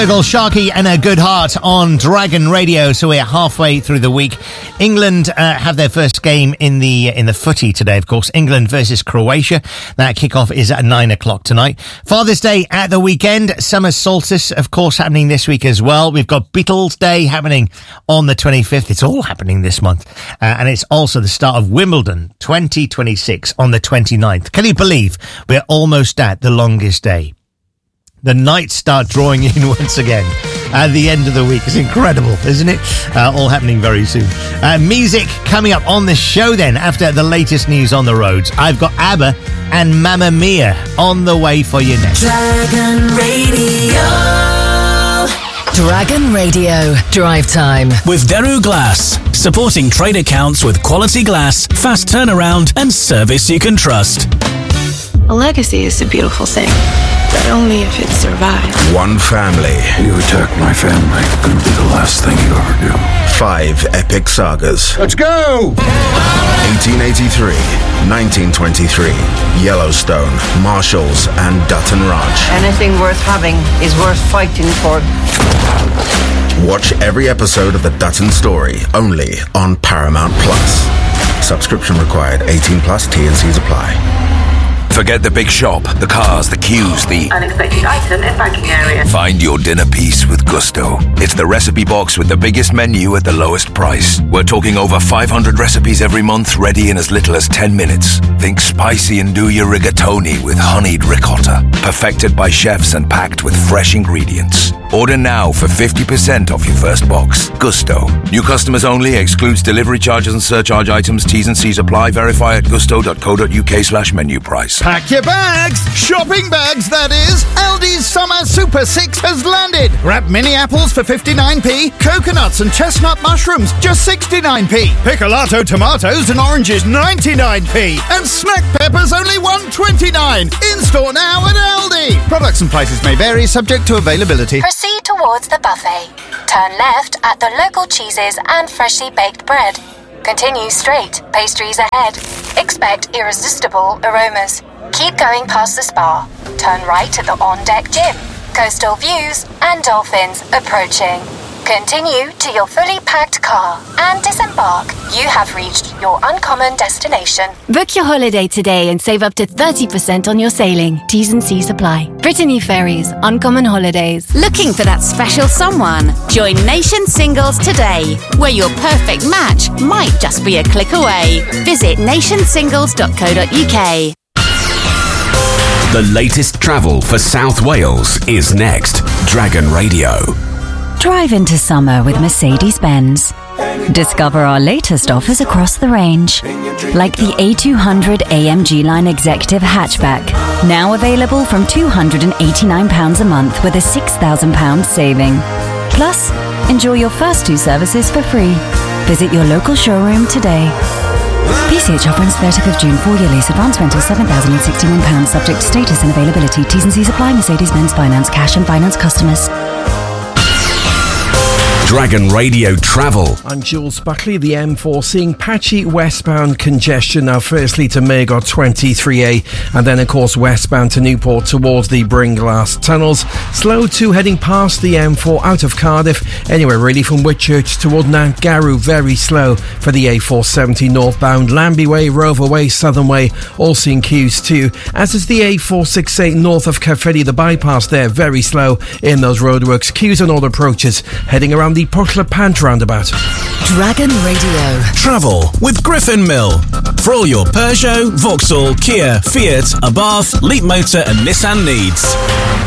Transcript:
Fergal, Sharky and A Good Heart on Dragon Radio. So we're halfway through the week. England have their first game in the footy today, of course. England versus Croatia. That kickoff is at 9 o'clock tonight. Father's Day at the weekend. Summer solstice, of course, happening this week as well. We've got Beatles Day happening on the 25th. It's all happening this month. And it's also the start of Wimbledon 2026 on the 29th. Can you believe we're almost at the longest day? The nights start drawing in once again at the end of the week. It's incredible, isn't it? All happening very soon. Music coming up on the show then after the latest news on the roads. I've got ABBA and Mamma Mia on the way for you next. Dragon Radio. Dragon Radio. Drive time. With Daru Glass. Supporting trade accounts with quality glass, fast turnaround and service you can trust. A legacy is a beautiful thing, but only if it survives. One family. You attack my family, gonna be the last thing you ever do. 5 epic sagas. Let's go! 1883, 1923, Yellowstone, Marshalls, and Dutton Ranch. Anything worth having is worth fighting for. Watch every episode of The Dutton Story, only on Paramount Plus. Subscription required. 18 plus. T&Cs apply. Forget the big shop, the cars, the queues, the unexpected item in banking area. Find your dinner piece with Gusto. It's the recipe box with the biggest menu at the lowest price. We're talking over 500 recipes every month, ready in as little as 10 minutes. Think spicy and do your rigatoni with honeyed ricotta. Perfected by chefs and packed with fresh ingredients. Order now for 50% off your first box. Gusto. New customers only. Excludes delivery charges and surcharge items. T's and C's apply. Verify at gusto.co.uk/menu price. Pack your bags! Shopping bags, that is! Aldi's Summer Super 6 has landed! Grab mini apples for 59p, coconuts and chestnut mushrooms just 69p, picolato tomatoes and oranges 99p, and snack peppers only 129. In-store now at Aldi! Products and prices may vary, subject to availability. Proceed towards the buffet. Turn left at the local cheeses and freshly baked bread. Continue straight, pastries ahead. Expect irresistible aromas. Keep going past the spa. Turn right at the on-deck gym. Coastal views and dolphins approaching. Continue to your fully packed car and disembark. You have reached your uncommon destination. Book your holiday today and save up to 30% on your sailing. T's and C's apply. Brittany Ferries, Uncommon Holidays. Looking for that special someone? Join Nation Singles today, where your perfect match might just be a click away. Visit nationsingles.co.uk. The latest travel for South Wales is next. Dragon Radio. Drive into summer with Mercedes-Benz. Discover our latest offers across the range, like the A200 AMG Line Executive Hatchback, now available from £289 a month with a £6,000 saving. Plus, enjoy your first 2 services for free. Visit your local showroom today. PCH offer ends 30th of June. 4-year lease. Advance rental £7,061. Subject to status and availability. T's and C's apply. Mercedes-Benz Finance. Cash and finance customers. Dragon Radio Travel. I'm Jules Buckley. The M4 seeing patchy westbound congestion now, firstly to Magor 23A, and then of course westbound to Newport towards the Bringlass tunnels. Slow too heading past the M4 out of Cardiff. Anyway, really from Whitchurch toward Nantgarw, very slow for the A470 northbound. Lambie Way, Rover Way, Southern Way, all seeing queues too, as is the A468 north of Caerphilly. The bypass there, very slow in those roadworks. Queues on all approaches, heading around the Portla Pant roundabout. Dragon Radio. Travel with Griffin Mill. For all your Peugeot, Vauxhall, Kia, Fiat, Abarth, Leapmotor and Nissan needs.